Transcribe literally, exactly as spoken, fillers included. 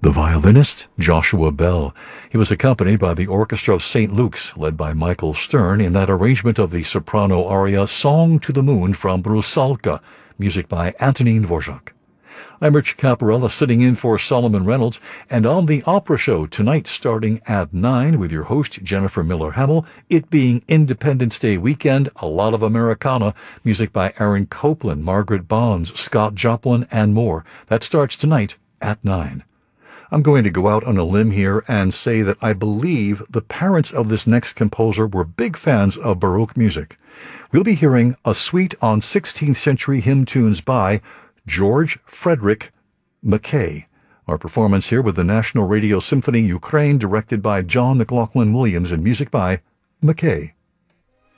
The violinist, Joshua Bell. He was accompanied by the Orchestra of Saint Luke's, led by Michael Stern, in that arrangement of the soprano aria Song to the Moon from Rusalka, music by Antonin Dvorak. I'm Rich Caparella, sitting in for Solomon Reynolds, and on the Opera Show tonight starting at nine with your host Jennifer Miller-Hamill, it being Independence Day weekend, a lot of Americana, music by Aaron Copland, Margaret Bonds, Scott Joplin, and more. That starts tonight at nine. I'm going to go out on a limb here and say that I believe the parents of this next composer were big fans of Baroque music. We'll be hearing a suite on sixteenth century hymn tunes by George Frederick Mackay. Our performance here with the National Radio Symphony Ukraine, directed by John McLaughlin Williams, and music by Mackay.